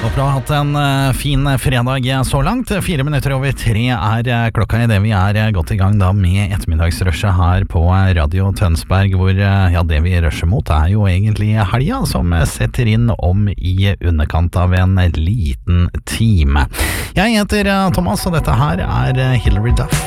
Håper du har hatt en fin fredag så langt. 4 minutter over 3 er klokka I det vi er godt I gang da med ettermiddagsrushet her på Radio Tønsberg, hvor det vi rusher mot er jo egentlig helga, som setter inn om I underkant av en liten time. Jeg heter Thomas, og dette her er Hilary Duff.